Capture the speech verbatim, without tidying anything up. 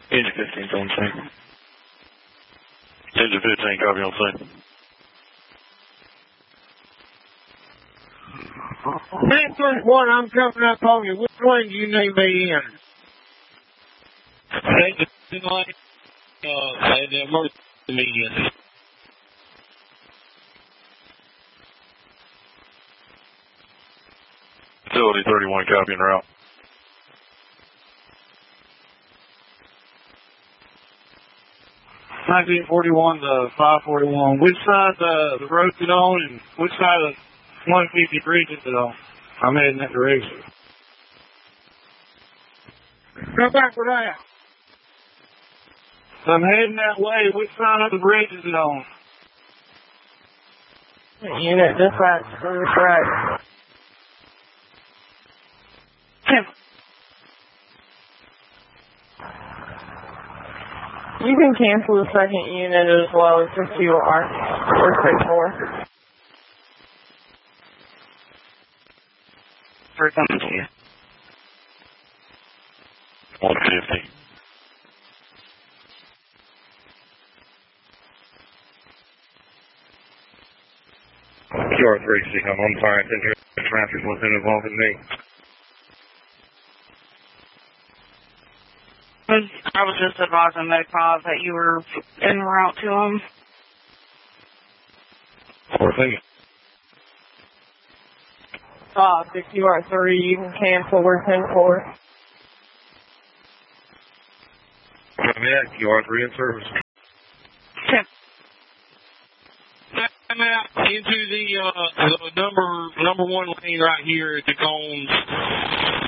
Engine fifteen's on scene. Engine fifteen, copy on scene. nine thirty-one, I'm coming up on you. Which one do you need me in? Engine line, uh, and the emergency median. Facility thirty-one, copy en route. nineteen forty-one to five forty-one. Which side the, the road's it on and which side of the one fifty bridge is it on? I'm heading that direction. Come back for that. I'm heading that way. Which side of the bridge is it on? Unit dispatch, clear track. You can cancel the second unit as well as if you are. Or six four. We're coming to you. one fifty. Q R three, see, I'm on fire. It's in here. Traffic wasn't involving me. I was just advising Medcom that you were en route to them. Four things. Uh, if you are three, you can cancel. We're ten four. I'm at Q R three in service. I'm out into the, uh, the number, number one lane right here at the cones.